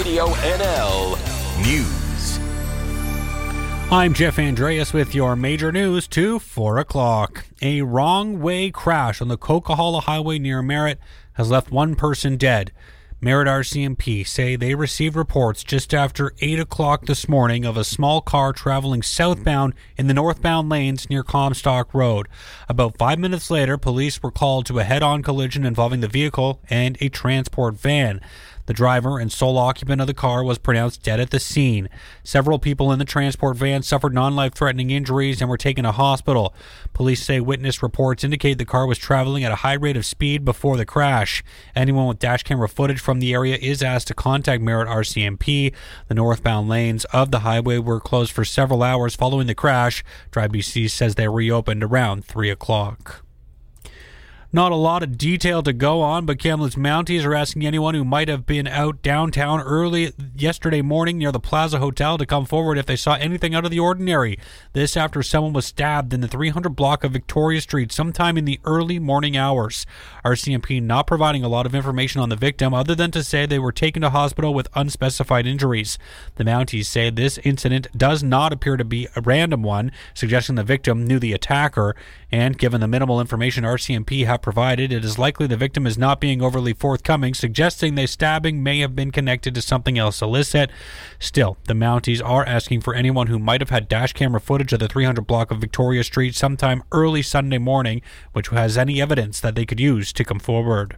Radio NL News. I'm Jeff Andreas with your major news to 4 o'clock. A wrong-way crash on the Coquihalla Highway near Merritt has left one person dead. Merritt RCMP say they received reports just after 8 o'clock this morning of a small car traveling southbound in the northbound lanes near Comstock Road. About 5 minutes later, police were called to a head-on collision involving the vehicle and a transport van. The driver and sole occupant of the car was pronounced dead at the scene. Several people in the transport van suffered non-life-threatening injuries and were taken to hospital. Police say witness reports indicate the car was traveling at a high rate of speed before the crash. Anyone with dash camera footage from the area is asked to contact Merritt RCMP. The northbound lanes of the highway were closed for several hours following the crash. Drive BC says they reopened around 3 o'clock. Not a lot of detail to go on, but Kamloops Mounties are asking anyone who might have been out downtown early yesterday morning near the Plaza Hotel to come forward if they saw anything out of the ordinary. This after someone was stabbed in the 300 block of Victoria Street sometime in the early morning hours. RCMP not providing a lot of information on the victim other than to say they were taken to hospital with unspecified injuries. The Mounties say this incident does not appear to be a random one, suggesting the victim knew the attacker, and given the minimal information RCMP have provided, it is likely the victim is not being overly forthcoming, suggesting the stabbing may have been connected to something else illicit. Still, the Mounties are asking for anyone who might have had dash camera footage of the 300 block of Victoria Street sometime early Sunday morning, which has any evidence that they could use to come forward.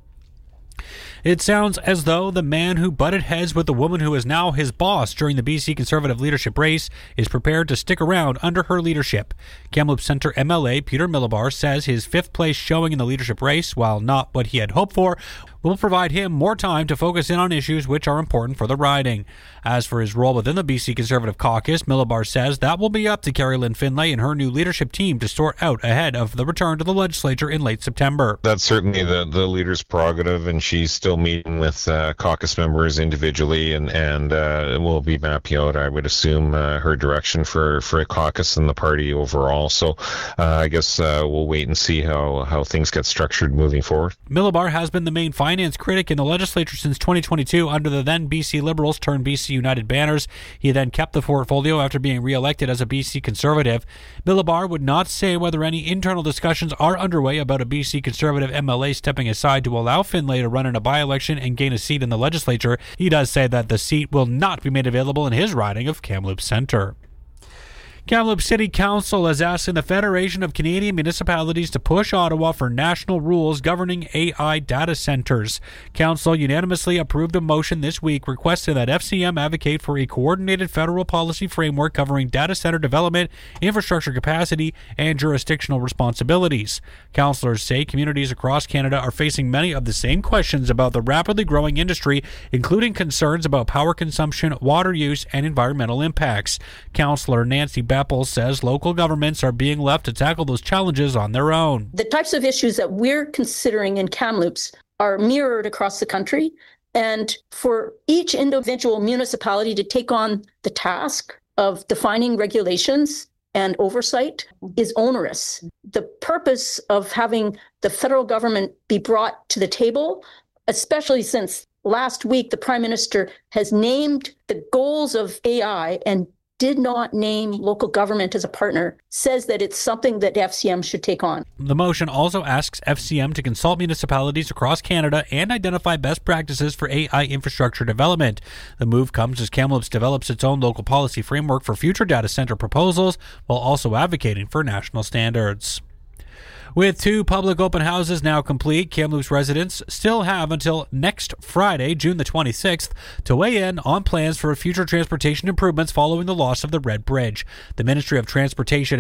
It sounds as though the man who butted heads with the woman who is now his boss during the BC Conservative leadership race is prepared to stick around under her leadership. Kamloops Centre MLA Peter Millibar says his fifth place showing in the leadership race, while not what he had hoped for, will provide him more time to focus in on issues which are important for the riding. As for his role within the BC Conservative caucus, Millibar says that will be up to Carrie-Lynn Finlay and her new leadership team to sort out ahead of the return to the legislature in late September. That's certainly the leader's prerogative, and she's still meeting with caucus members individually, and will be mapping out, I would assume, her direction for a caucus and the party overall. So I guess we'll wait and see how things get structured moving forward. Millibar has been the main finance critic in the legislature since 2022 under the then BC Liberals turned BC United banners. He then kept the portfolio after being re-elected as a BC Conservative. Millibar would not say whether any internal discussions are underway about a BC Conservative MLA stepping aside to allow Finlay to run in a by-election and gain a seat in the legislature. He does say that the seat will not be made available in his riding of Kamloops Centre. Kamloops City Council is asking the Federation of Canadian Municipalities to push Ottawa for national rules governing AI data centres. Council unanimously approved a motion this week requesting that FCM advocate for a coordinated federal policy framework covering data centre development, infrastructure capacity, and jurisdictional responsibilities. Councillors say communities across Canada are facing many of the same questions about the rapidly growing industry, including concerns about power consumption, water use, and environmental impacts. Councillor Nancy Beppel says local governments are being left to tackle those challenges on their own. The types of issues that we're considering in Kamloops are mirrored across the country, and for each individual municipality to take on the task of defining regulations and oversight is onerous. The purpose of having the federal government be brought to the table, especially since last week the Prime Minister has named the goals of AI and did not name local government as a partner, says that it's something that FCM should take on. The motion also asks FCM to consult municipalities across Canada and identify best practices for AI infrastructure development. The move comes as Kamloops develops its own local policy framework for future data center proposals, while also advocating for national standards. With 2 public open houses now complete, Kamloops residents still have until next Friday, June the 26th, to weigh in on plans for future transportation improvements following the loss of the Red Bridge. The Ministry of Transportation